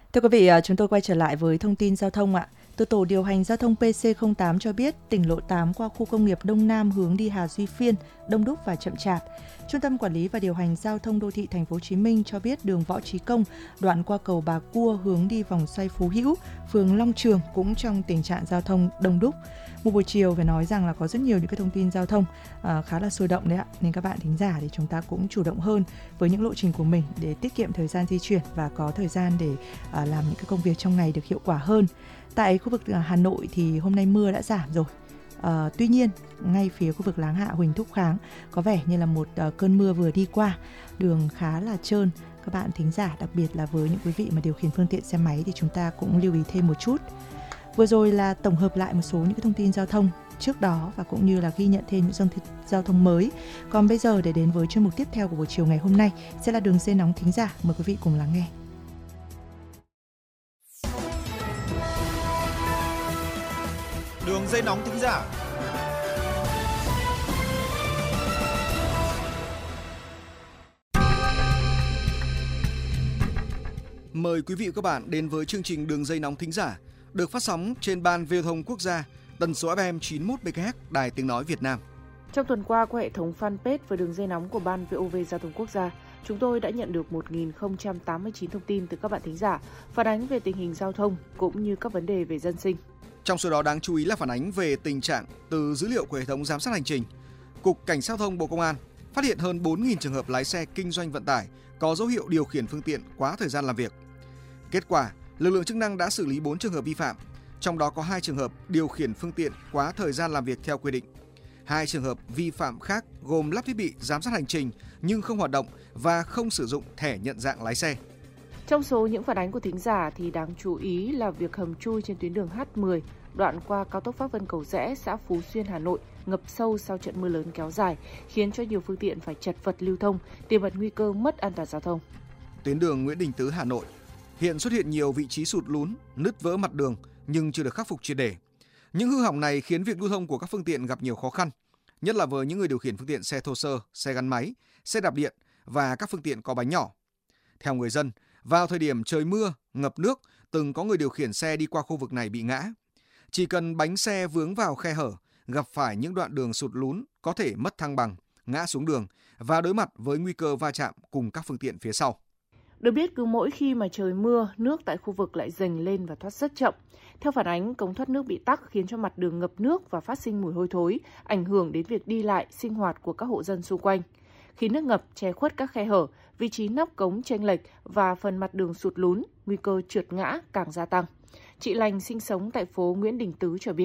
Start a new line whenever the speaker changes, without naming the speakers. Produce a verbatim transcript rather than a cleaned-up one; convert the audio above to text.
Thưa quý vị, à, chúng tôi quay trở lại với thông tin giao thông ạ. Từ tổ điều hành giao thông pê xê không tám cho biết, tỉnh lộ tám qua khu công nghiệp Đông Nam hướng đi Hà Duy Phiên, đông đúc và chậm chạp. Trung tâm Quản lý và Điều hành Giao thông Đô thị Thành phố Hồ Chí Minh cho biết đường Võ Chí Công, đoạn qua cầu Bà Cua hướng đi vòng xoay Phú Hữu, phường Long Trường cũng trong tình trạng giao thông đông đúc. Một buổi chiều phải nói rằng là có rất nhiều những cái thông tin giao thông à, khá là sôi động đấy ạ. Nên các bạn thính giả thì chúng ta cũng chủ động hơn với những lộ trình của mình để tiết kiệm thời gian di chuyển và có thời gian để à, làm những cái công việc trong ngày được hiệu quả hơn. Tại khu vực Hà Nội thì hôm nay mưa đã giảm rồi. À, tuy nhiên, ngay phía khu vực Láng Hạ Huỳnh Thúc Kháng có vẻ như là một uh, cơn mưa vừa đi qua, đường khá là trơn. Các bạn thính giả, đặc biệt là với những quý vị mà điều khiển phương tiện xe máy thì chúng ta cũng lưu ý thêm một chút. Vừa rồi là tổng hợp lại một số những cái thông tin giao thông trước đó và cũng như là ghi nhận thêm những giao thông mới. Còn bây giờ để đến với chuyên mục tiếp theo của buổi chiều ngày hôm nay sẽ là đường dây nóng thính giả. Mời quý vị cùng lắng nghe.
Đường dây nóng thính giả. Mời quý vị và các bạn đến với chương trình Đường dây nóng thính giả được phát sóng trên Ban Viễn thông Quốc gia, tần số ép em chín mươi mốt mê ga héc, Đài Tiếng nói Việt Nam.
Trong tuần qua, qua hệ thống fanpage và đường dây nóng của Ban vê o vê Giao thông Quốc gia, chúng tôi đã nhận được một nghìn không trăm tám mươi chín thông tin từ các bạn thính giả phản ánh về tình hình giao thông cũng như các vấn đề về dân sinh.
Trong số đó đáng chú ý là phản ánh về tình trạng từ dữ liệu của hệ thống giám sát hành trình. Cục Cảnh sát giao thông Bộ Công an phát hiện hơn bốn nghìn trường hợp lái xe kinh doanh vận tải có dấu hiệu điều khiển phương tiện quá thời gian làm việc. Kết quả, lực lượng chức năng đã xử lý bốn trường hợp vi phạm, trong đó có hai trường hợp điều khiển phương tiện quá thời gian làm việc theo quy định. Hai trường hợp vi phạm khác gồm lắp thiết bị giám sát hành trình nhưng không hoạt động và không sử dụng thẻ nhận dạng lái xe.
Trong số những phản ánh của thính giả thì đáng chú ý là việc hầm chui trên tuyến đường hát mười, đoạn qua cao tốc Pháp Vân Cầu Giẽ, xã Phú Xuyên, Hà Nội ngập sâu sau trận mưa lớn kéo dài, khiến cho nhiều phương tiện phải chật vật lưu thông, tiềm ẩn nguy cơ mất an toàn giao thông.
Tuyến đường Nguyễn Đình Tứ, Hà Nội hiện xuất hiện nhiều vị trí sụt lún, nứt vỡ mặt đường nhưng chưa được khắc phục triệt để. Những hư hỏng này khiến việc lưu thông của các phương tiện gặp nhiều khó khăn, nhất là với những người điều khiển phương tiện xe thô sơ, xe gắn máy, xe đạp điện và các phương tiện có bánh nhỏ. Theo người dân, vào thời điểm trời mưa, ngập nước, từng có người điều khiển xe đi qua khu vực này bị ngã. Chỉ cần bánh xe vướng vào khe hở, gặp phải những đoạn đường sụt lún có thể mất thăng bằng, ngã xuống đường và đối mặt với nguy cơ va chạm cùng các phương tiện phía sau.
Được biết, cứ mỗi khi mà trời mưa, nước tại khu vực lại dâng lên và thoát rất chậm. Theo phản ánh, cống thoát nước bị tắc khiến cho mặt đường ngập nước và phát sinh mùi hôi thối, ảnh hưởng đến việc đi lại, sinh hoạt của các hộ dân xung quanh. Khi nước ngập che khuất các khe hở, vị trí nóc cống chênh lệch và phần mặt đường sụt lún, nguy cơ trượt ngã càng gia tăng. Chị Lành sinh sống tại phố Nguyễn Đình Tứ cho biết.